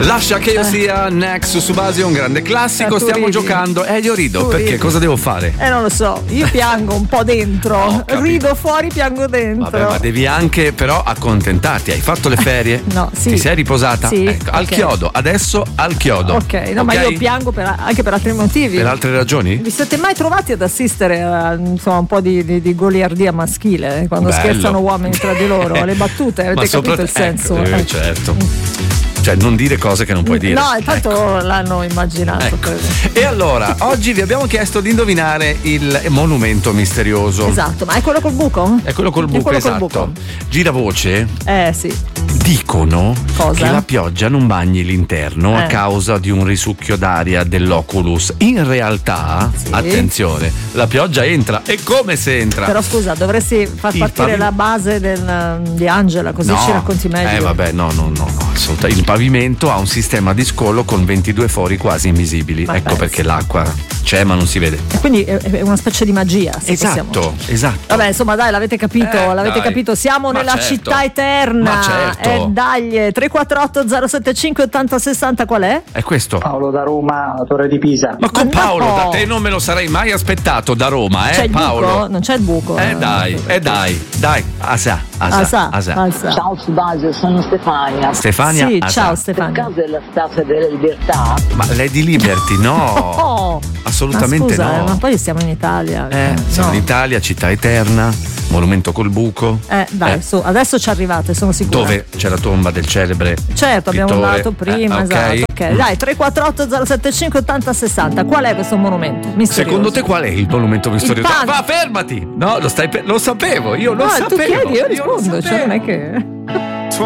Lascia che io sia Next su Base, un grande classico. Stiamo giocando. Io rido perché ridi. Cosa devo fare? Non lo so, io piango un po' dentro. Rido fuori, piango dentro. Vabbè, ma devi anche però accontentarti. Hai fatto le ferie? No, sì. Ti sei riposata? Sì, Ecco, al chiodo, adesso al chiodo. Ok, no, ma io piango anche per altri motivi. Per altre ragioni? Vi siete mai trovati ad assistere a insomma, un po' di goliardia maschile quando scherzano uomini tra di loro? Le battute, avete capito il senso? Certo. Cioè, non dire cose che non puoi dire. No, intanto l'hanno immaginato. Ecco. E allora, oggi vi abbiamo chiesto di indovinare il monumento misterioso. Esatto, ma è quello col buco? È quello col buco, esatto. Gira voce. Sì. Dicono che la pioggia non bagni l'interno a causa di un risucchio d'aria dell'Oculus. In realtà, attenzione, la pioggia entra. E come se entra? Però scusa, dovresti far partire la base di Angela, così ci racconti meglio. Vabbè, no, assolutamente. Il pavimento ha un sistema di scolo con 22 fori quasi invisibili. Ecco perché l'acqua c'è ma non si vede. E quindi è una specie di magia. Esatto. Vabbè, insomma, dai, l'avete capito. Siamo nella città eterna. Ma certo. Dai, 348 075 8060, qual è? È questo. Paolo da Roma, la Torre di Pisa. Ma con Paolo, da te non me lo sarei mai aspettato da Roma, c'è il Paolo? Buco? Non c'è il buco. Dai, Asa. Ciao Subasio, sono Stefania. Stefania? Sì, ciao Stefania. Per caso è la Statua della Libertà? Ma Lady Liberty, no. Assolutamente ma scusa, no. Ma poi siamo in Italia. Siamo in Italia, città eterna, monumento col buco. Dai, su, adesso ci arrivate, sono sicura. Dove c'è la tomba del celebre Certo, pittore. Abbiamo dato prima, esatto. Ok, dai, 348 075 8060. Qual è questo monumento misterioso? Secondo te qual è il monumento misterioso? Va, fermati! No, lo sapevo, io lo sapevo. Tu chiedi, io rispondo, cioè non è che